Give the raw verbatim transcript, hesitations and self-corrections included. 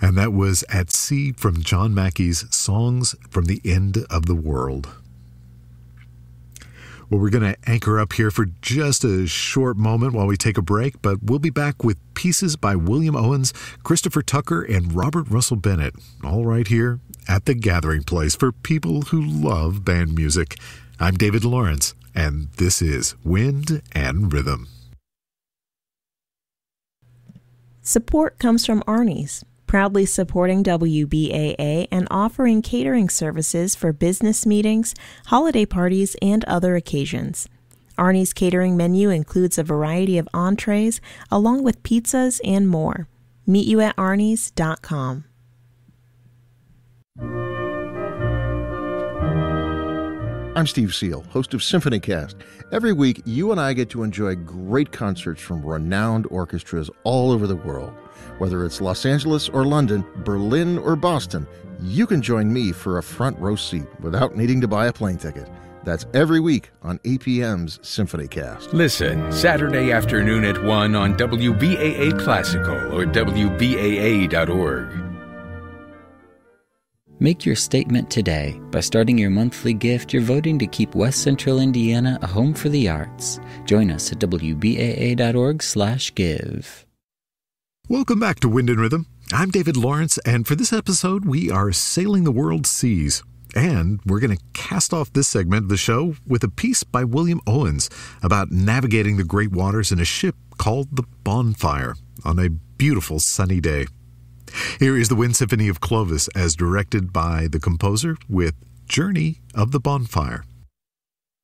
And that was At Sea from John Mackey's Songs from the End of the World. Well, we're going to anchor up here for just a short moment while we take a break, but we'll be back with pieces by William Owens, Christopher Tucker, and Robert Russell Bennett, all right here at the Gathering Place for people who love band music. I'm David Lawrence, and this is Wind and Rhythm. Support comes from Arnie's, proudly supporting W B A A and offering catering services for business meetings, holiday parties, and other occasions. Arnie's catering menu includes a variety of entrees, along with pizzas and more. Meet you at arnie's dot com. I'm Steve Seal, host of SymphonyCast. Every week, you and I get to enjoy great concerts from renowned orchestras all over the world. Whether it's Los Angeles or London, Berlin or Boston, you can join me for a front row seat without needing to buy a plane ticket. That's every week on A P M's SymphonyCast. Listen Saturday afternoon at one on W B A A Classical or W B A A dot org. Make your statement today. By starting your monthly gift, you're voting to keep West Central Indiana a home for the arts. Join us at W B A A dot org slash give. Welcome back to Wind and Rhythm. I'm David Lawrence, and for this episode, we are sailing the world seas. And we're going to cast off this segment of the show with a piece by William Owens about navigating the great waters in a ship called the Bonfire on a beautiful sunny day. Here is the Wind Symphony of Clovis as directed by the composer with Journey of the Bonfire.